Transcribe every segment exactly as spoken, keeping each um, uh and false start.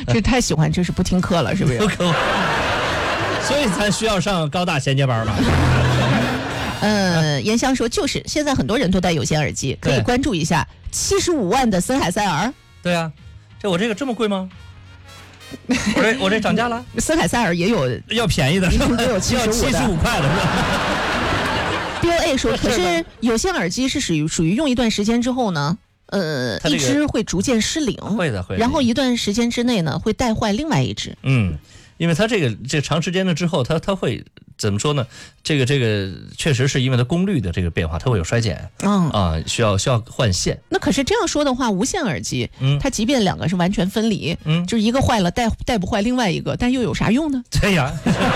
这太喜欢，这是不听课了，是不是？ 所以咱需要上高大衔接班吧。 呃，严香说，就是现在很多人都戴有线耳机，可以关注一下七十五万的森海塞尔。 对啊，这我这个这么贵吗？我这我这涨价了。 森海塞尔也有要便宜的是吧？ 都有七十五块的是吧 ？B O A 说，可是有线耳机是属于属于用一段时间之后呢，呃， 这个、 一只会逐渐失灵， 会的会的。 然后一段时间之内呢，会带坏另外一只。 嗯，因为它这个这长时间了之后，它它会怎么说呢？这个这个确实是因为它功率的这个变化，它会有衰减，嗯啊，需要需要换线。 那可是这样说的话，无线耳机，嗯，它即便两个是完全分离，嗯，就是一个坏了带带不坏另外一个，但又有啥用呢？ 对呀。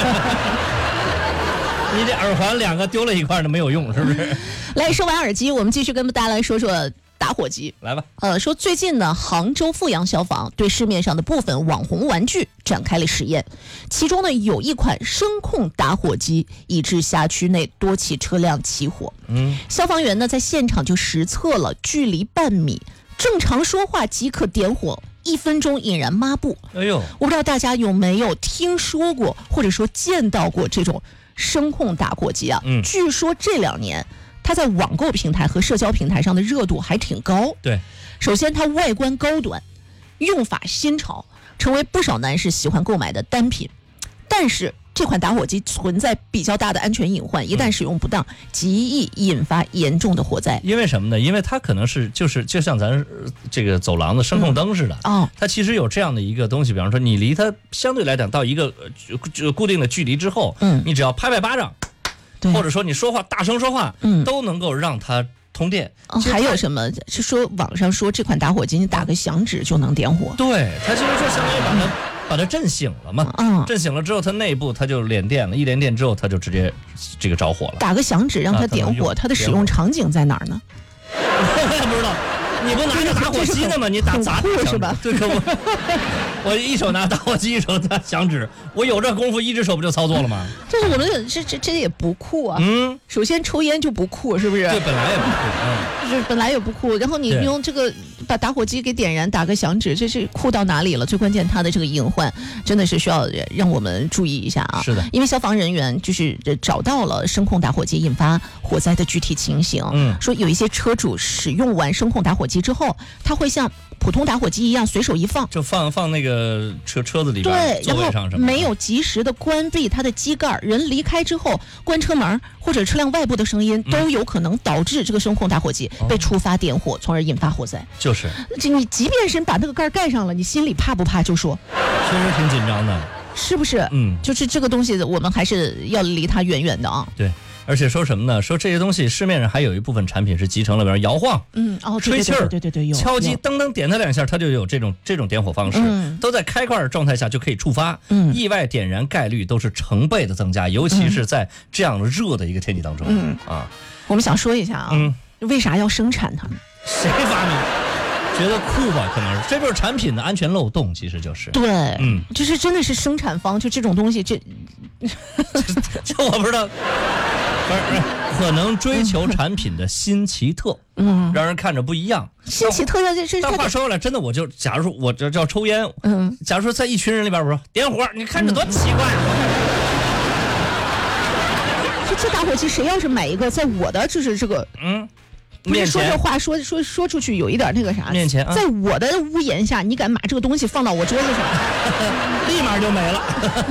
你这耳环两个丢了一块都没有用，是不是？ 来，说完耳机，我们继续跟大家来说说打火机。 来吧。 呃，说最近呢，杭州富阳消防对市面上的部分网红玩具展开了实验，其中呢有一款声控打火机，以致辖区内多起车辆起火。嗯，消防员呢在现场就实测了，距离半米，正常说话即可点火。一分钟引燃抹布。 哎呦， 我不知道大家有没有听说过，或者说见到过这种声控打火机啊？嗯，据说这两年它在网购平台和社交平台上的热度还挺高。 对， 首先它外观高端，用法新潮，成为不少男士喜欢购买的单品。但是这款打火机存在比较大的安全隐患，一旦使用不当，极易引发严重的火灾。 因为什么呢？因为它可能是就是就像咱这个走廊的声控灯似的，嗯哦，它其实有这样的一个东西，比方说你离它相对来讲到一个呃固定的距离之后，嗯，你只要拍拍巴掌，或者说你说话大声说话，嗯，都能够让它通电。 哦，还有什么？是说网上说这款打火机你打个响指就能点火？ 对，它其实就相当于把它。把它震醒了嘛？嗯，震醒了之后，它内部它就连电了，一连电之后，它就直接这个着火了。 打个响指让它点火，它的使用场景在哪儿呢？ 我也不知道。你不拿着打火机呢吗？你打砸是吧？ 对，我我一手拿打火机，一手拿响指，我有这功夫，一只手不就操作了吗？ 这是我们这这这也不酷啊。嗯，首先抽烟就不酷，是不是？ 对，本来也不酷， 嗯，就是本来也不酷。然后你用这个把打火机给点燃，打个响指，这是酷到哪里了？最关键，它的这个隐患真的是需要让我们注意一下啊。 是的， 因为消防人员就是找到了声控打火机引发火灾的具体情形。嗯，说有一些车主使用完声控打火机之后，他会像普通打火机一样随手一放， 就放放那个车车子里边， 对， 座位上什么， 没有及时的关闭它的机盖，人离开之后关车门或者车辆外部的声音、嗯、都有可能导致这个声控打火机被触发点火，从而引发火灾。 就是你即便是把那个盖盖上了，你心里怕不怕？就说确实挺紧张的， 是不是？嗯，就是这个东西我们还是要离它远远的啊。 对，而且说什么呢？说这些东西市面上还有一部分产品是集成了，比如摇晃， 嗯，哦， 吹气儿， 对对对对， 敲击，噔噔点它两下，它就有这种这种点火方式，嗯、都在开罐状态下就可以触发，嗯，意外点燃概率都是成倍的增加，尤其是在这样热的一个天气当中，嗯啊， 我们想说一下啊，嗯，为啥要生产它？ 谁发明？觉得酷吧，可能是这就是产品的安全漏洞，其实就是对，嗯，就是真的是生产方就这种东西，这这我不知道，不是可能追求产品的新奇特，嗯，让人看着不一样。 新奇特这这， 但话说回来，真的我就假如说我这叫抽烟，嗯，假如说在一群人里边，我说点火，你看着多奇怪啊！ 就这打火机，谁要是买一个，在我的就是这个，嗯。不是说这话说说说出去有一点那个啥， 面前、啊、 在我的屋檐下，你敢把这个东西放到我桌子上， 立马就没了，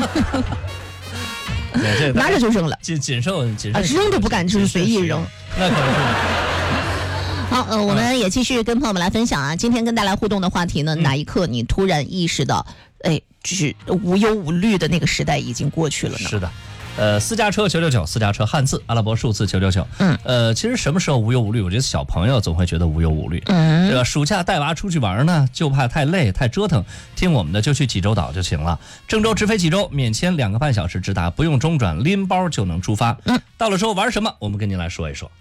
拿着就扔了， 谨谨慎谨慎、 啊，扔都不敢，就是随意扔， 那可能是。 好，呃，我们也继续跟朋友们来分享啊。今天跟大家互动的话题呢，嗯、哪一刻你突然意识到，哎，就是无忧无虑的那个时代已经过去了呢？ 是的。呃，私家车九九九，私家车汉字阿拉伯数字九九九。嗯，呃，其实什么时候无忧无虑？我觉得小朋友总会觉得无忧无虑。嗯，对吧？暑假带娃出去玩呢，就怕太累太折腾，听我们的就去济州岛就行了。郑州直飞济州，免签两个半小时直达，不用中转，拎包就能出发。嗯，到了之后玩什么？我们跟您来说一说。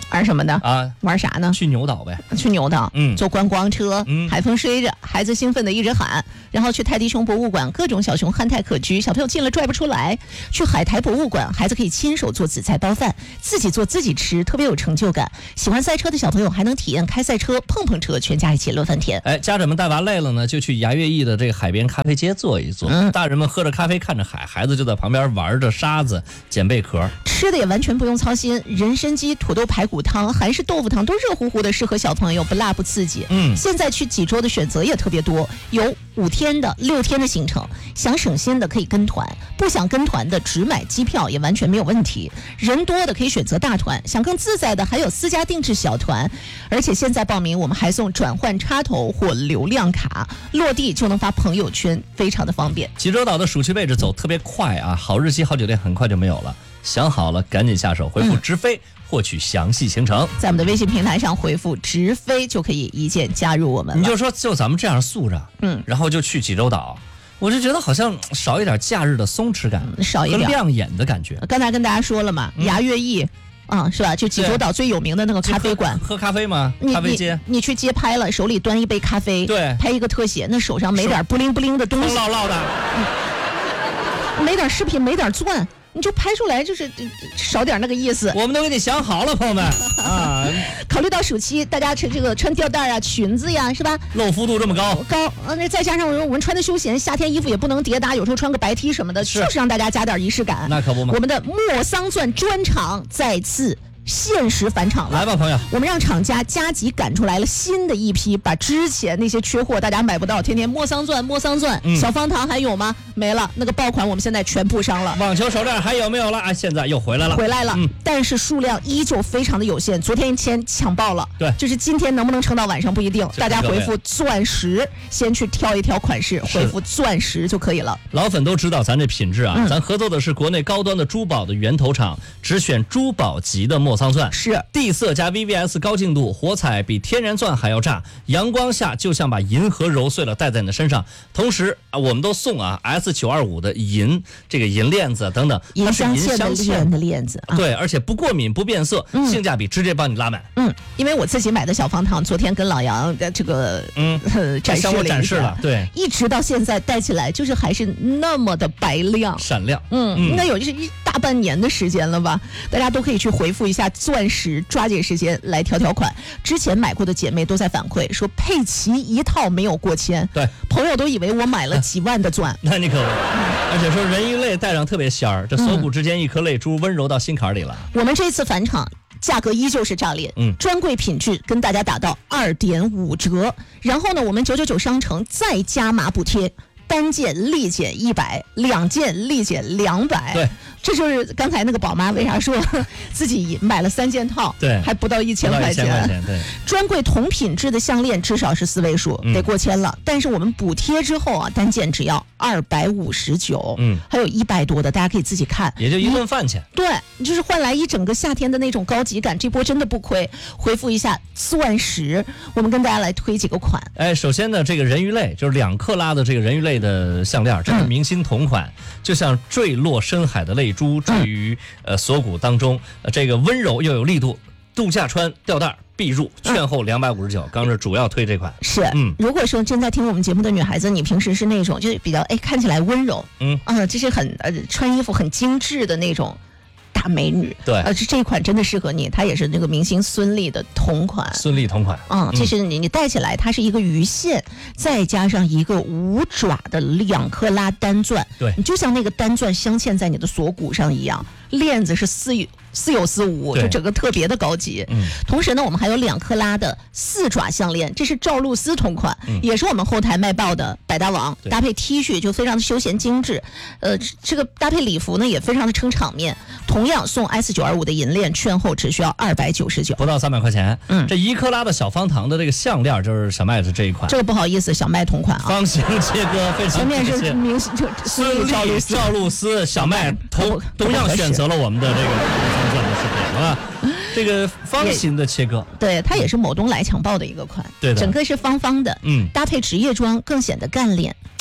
玩什么的啊？ 玩啥呢？ 去牛岛呗。 去牛岛， 嗯， 坐观光车， 嗯， 海风吹着，孩子兴奋的一直喊，然后去泰迪熊博物馆，各种小熊憨态可掬，小朋友进了拽不出来。去海苔博物馆，孩子可以亲手做紫菜包饭，自己做自己吃，特别有成就感。喜欢赛车的小朋友还能体验开赛车、碰碰车，全家一起乐翻天。 哎，家长们带娃累了呢，就去牙月驿的这个海边咖啡街坐一坐，嗯，大人们喝着咖啡看着海，孩子就在旁边玩着沙子捡贝壳， 吃的也完全不用操心，人参鸡、土豆排骨汤、韩式豆腐汤都热乎乎的，适合小朋友，不辣不刺激。 嗯， 现在去济州的选择也特别多，有五天的、六天的行程，想省心的可以跟团，不想跟团的只买机票也完全没有问题。人多的可以选择大团，想更自在的还有私家定制小团，而且现在报名我们还送转换插头或流量卡，落地就能发朋友圈，非常的方便。 济州岛的暑期位置走特别快啊，好日期好酒店很快就没有了，想好了赶紧下手，回复直飞、嗯、获取详细行程， 在我们的微信平台上回复直飞就可以一键加入我们了。 你就说就咱们这样素着，嗯，然后就去济州岛，我就觉得好像少一点假日的松弛感， 嗯、少一点亮眼的感觉。 刚才跟大家说了嘛，嗯、牙月驿啊，是吧？就济州岛最有名的那个咖啡馆， 喝, 喝咖啡吗？咖啡街， 你, 你去街拍了，手里端一杯咖啡， 对， 拍一个特写，那手上没点不灵不灵的东西， 唠唠的、 嗯，没点饰品，没点钻。你就拍出来就是少点那个意思， 我们都给你想好了，朋友们啊！ 考虑到暑期，大家穿这个穿吊带啊、裙子呀，是吧？ 露幅度这么高， 高啊！那再加上我们穿的休闲，夏天衣服也不能叠搭，有时候穿个白 T 什么的，就是让大家加点仪式感。 那可不嘛！ 我们的莫桑钻专场再次限时返场了， 来吧，朋友！ 我们让厂家加急赶出来了新的一批，把之前那些缺货大家买不到，天天莫桑钻、莫桑钻、嗯、小方糖还有吗？没了，那个爆款我们现在全铺上了。 网球手链还有没有了？啊，现在又回来了， 回来了，嗯、但是数量依旧非常的有限。昨天一千抢爆了， 对， 就是今天能不能撑到晚上不一定。大家回复钻石，先去挑一挑款式，回复钻石就可以了。 老粉都知道咱这品质啊，嗯、咱合作的是国内高端的珠宝的源头厂，只选珠宝级的莫桑钻， 是地色加 V V S 高净度，火彩比天然钻还要炸，阳光下就像把银河揉碎了戴在你的身上。同时啊，我们都送啊 S 九二五 的银这个银链子等等， 银镶嵌的链的链子， 啊、对，而且不过敏不变色，嗯、性价比直接帮你拉满。 嗯，因为我自己买的小方糖，昨天跟老杨的这个嗯、呃、展示了一下， 展示了，对， 一直到现在戴起来就是还是那么的白亮闪亮。 嗯，嗯应该有就是一大半年的时间了吧？大家都可以去回复一下钻石，抓紧时间来挑挑款。之前买过的姐妹都在反馈说佩奇一套没有过千， 对， 朋友都以为我买了几万的钻。 那你可不，而且说人鱼泪戴上特别仙儿，这锁骨之间一颗泪珠温柔到心坎里了。 嗯、我们这次返场价格依旧是炸裂，嗯，专柜品质跟大家打到二点五折，然后呢，我们九九九商城再加码补贴。单件立减一百，两件立减两百。 对， 这就是刚才那个宝妈为啥说自己买了三件套， 对， 还不到一千块钱。 块钱对， 专柜同品质的项链至少是四位数，嗯、得过千了。但是我们补贴之后啊，单件只要二百五十九，嗯，还有一百多的，大家可以自己看， 也就一顿饭钱。 对，就是换来一整个夏天的那种高级感，这波真的不亏。回复一下钻石，我们跟大家来推几个款。 哎，首先呢，这个人鱼泪就是两克拉的这个人鱼泪的项链，这是明星同款，嗯、就像坠落深海的泪珠坠于、嗯、呃锁骨当中，呃，这个温柔又有力度，度假穿吊带必入，券后两百五十九。刚是主要推这款。 是，嗯，如果说正在听我们节目的女孩子，你平时是那种就是比较哎看起来温柔，嗯啊、呃，就是很呃穿衣服很精致的那种。大美女， 对， 呃，这这一款真的适合你，它也是那个明星孙俪的同款， 孙俪同款， 嗯，这是你你戴起来，它是一个鱼线，再加上一个五爪的两克拉单钻， 对， 你就像那个单钻镶嵌在你的锁骨上一样，链子是似有似有似无，就整个特别的高级。嗯，同时呢，我们还有两克拉的四爪项链，这是赵露思同款，嗯、也是我们后台卖爆的百搭王，搭配 T 恤就非常的休闲精致，呃，这个搭配礼服呢也非常的撑场面。同样送 S 九二五 的银链，券后只需要二百九十九， 不到三百块钱。嗯，这一克拉的小方糖的这个项链就是小麦的这一款， 这个不好意思，小麦同款啊， 方形切割非常。 前面是明星孙俪、赵露思、赵露思、小麦同同样选择了我们的这个方钻的饰品啊。这个方形的切割， 对，它也是某东来强爆的一个款， 对的， 整个是方方的，嗯，搭配职业装更显得干练。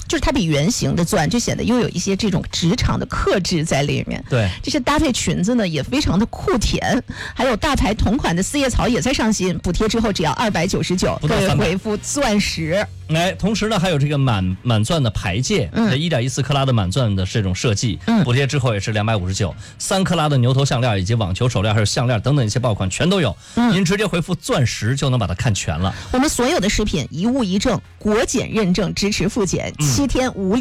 就是它比圆形的钻就显得又有一些这种职场的克制在里面。 对， 这些搭配裙子呢也非常的酷甜，还有大牌同款的四叶草也在上新，补贴之后只要二百九十九，各位回复钻石。 哎，同时呢还有这个满满钻的牌戒，这一点一四克拉的满钻的这种设计，嗯，补贴之后也是两百五十九，三克拉的牛头项链以及网球手链还有项链等等一些爆款全都有，嗯，您直接回复钻石就能把它看全了。 我们所有的食品一物一证，国检认证，支持复检，七天无